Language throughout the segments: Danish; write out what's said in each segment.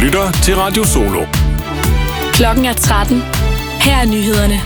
lytter til Radio Solo. Klokken er 13. Her er nyhederne.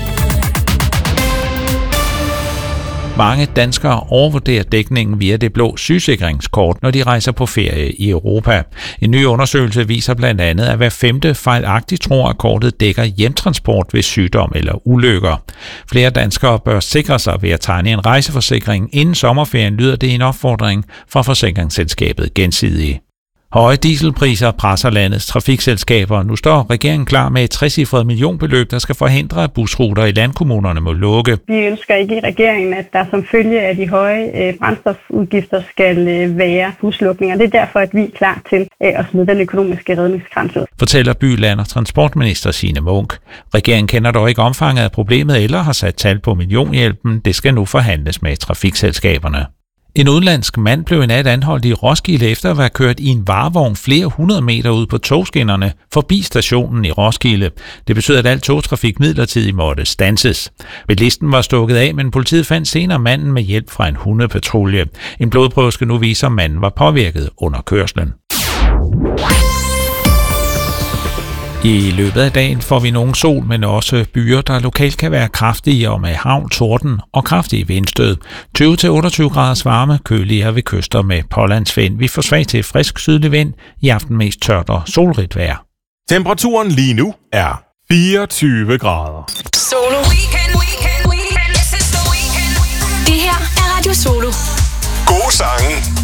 Mange danskere overvurderer dækningen via det blå sygesikringskort, når de rejser på ferie i Europa. En ny undersøgelse viser blandt andet, at hver femte fejlagtigt tror, at kortet dækker hjemtransport ved sygdom eller ulykker. Flere danskere bør sikre sig ved at tegne en rejseforsikring inden sommerferien, lyder det en opfordring fra forsikringsselskabet Gensidige. Høje dieselpriser presser landets trafikselskaber. Nu står regeringen klar med et 3-cifret millionbeløb, der skal forhindre, at busruter i landkommunerne må lukke. Vi ønsker ikke i regeringen, at der som følge af de høje brændstofudgifter skal være buslukninger. Det er derfor, at vi er klar til at smide den økonomiske redningskrans ud. Fortæller by-, land- og transportminister Signe Munk. Regeringen kender dog ikke omfanget af problemet eller har sat tal på millionhjælpen. Det skal nu forhandles med trafikselskaberne. En udenlandsk mand blev i nat anholdt i Roskilde efter at være kørt i en varevogn flere 100 meter ud på togskinnerne forbi stationen i Roskilde. Det betød, at al togtrafik midlertidigt måtte standses. Bilisten var stukket af, men politiet fandt senere manden med hjælp fra en hundepatrulje. En blodprøve skal nu vise, om manden var påvirket under kørslen. I løbet af dagen får vi nogle sol, men også byer, der lokalt kan være kraftige og med hagl, torden og kraftige vindstød. 20-28 graders varme, køligere ved kyster med pålandsvind. Vi får svag til frisk sydlig vind, i aften mest tørt og solrigt vejr. Temperaturen lige nu er 24 grader. Solo. Det her er Radio Solo. Gode sange